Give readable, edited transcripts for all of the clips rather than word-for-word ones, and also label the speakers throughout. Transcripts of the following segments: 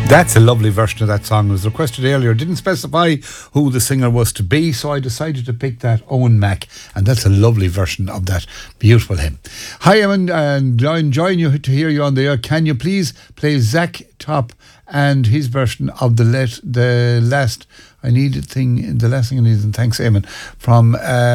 Speaker 1: That's a lovely version of that song. It was requested earlier. Didn't specify who the singer was to be, so I decided to pick that Owen Mack, and that's a lovely version of that beautiful hymn. Hi, Eamon, and I'm enjoying to hear you on the air. Can you please play Zach Top and his version of the last I needed thing, the last thing I needed, and thanks, Eamon, from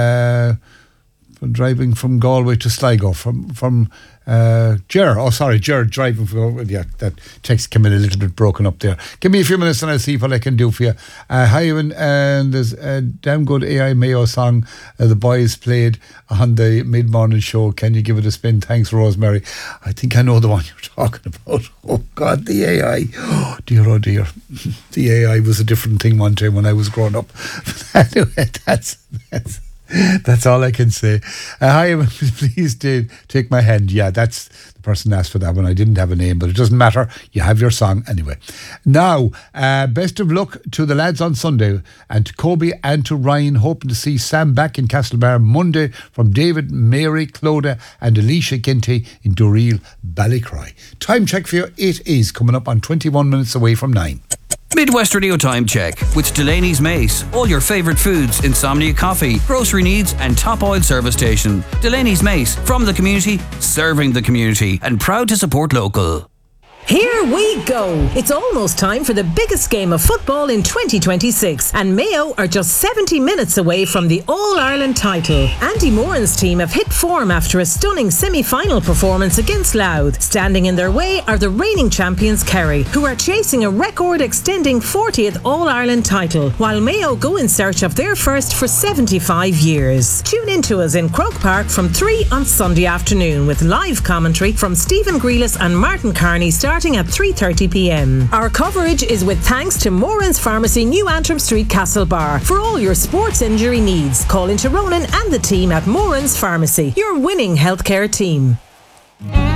Speaker 1: driving from Galway to Sligo, from Ger driving from Galway. Yeah, that text came in a little bit broken up there. Give me a few minutes and I'll see what I can do for you. Hi, Ewan, and there's a damn good AI Mayo song the boys played on the mid-morning show. Can you give it a spin? Thanks, Rosemary. I think I know the one you're talking about. Oh God, the AI. Oh dear. The AI was a different thing one time when I was growing up. But anyway, that's all I can say. Hi, please take my hand. Yeah, that's the person asked for that one. I didn't have a name, but it doesn't matter. You have your song anyway. Now, best of luck to the lads on Sunday, and to Kobe and to Ryan. Hoping to see Sam back in Castlebar Monday, from David, Mary, Clodagh and Alicia Ginty in Doreel, Ballycroy. Time check for you. It is coming up on 21 minutes away from 9.
Speaker 2: Midwest Radio Time Check with Delaney's Mace. All your favourite foods, insomnia coffee, grocery needs and top oil service station. Delaney's Mace, from the community, serving the community, and proud to support local.
Speaker 3: Here we go! It's almost time for the biggest game of football in 2026, and Mayo are just 70 minutes away from the All-Ireland title. Andy Moran's team have hit form after a stunning semi-final performance against Louth. Standing in their way are the reigning champions Kerry, who are chasing a record-extending 40th All-Ireland title, while Mayo go in search of their first for 75 years. Tune in to us in Croke Park from 3 on Sunday afternoon, with live commentary from Stephen Grealis and Martin Carney starting at 3:30pm. Our coverage is with thanks to Moran's Pharmacy, New Antrim Street, Castlebar. For all your sports injury needs, call into Ronan and the team at Moran's Pharmacy, your winning healthcare team.